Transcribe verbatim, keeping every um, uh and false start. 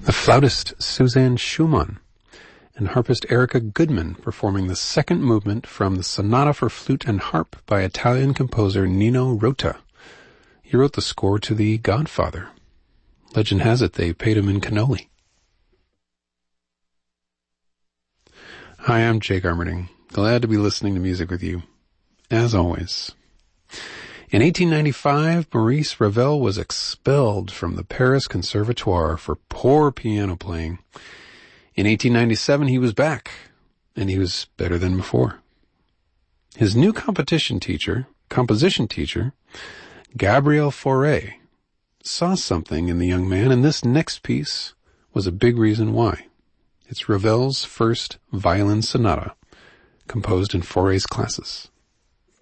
The flautist Suzanne Schumann and harpist Erica Goodman performing the second movement from the Sonata for Flute and Harp by Italian composer Nino Rota. He wrote the score to The Godfather. Legend has it they paid him in cannoli. Hi, I'm Jake Armerding. Glad to be listening to music with you, as always. In eighteen ninety-five, Maurice Ravel was expelled from the Paris Conservatoire for poor piano playing. In eighteen ninety-seven, he was back, and he was better than before. His new competition teacher, composition teacher, Gabriel Fauré, saw something in the young man, and this next piece was a big reason why. It's Ravel's first violin sonata, composed in Fauré's classes.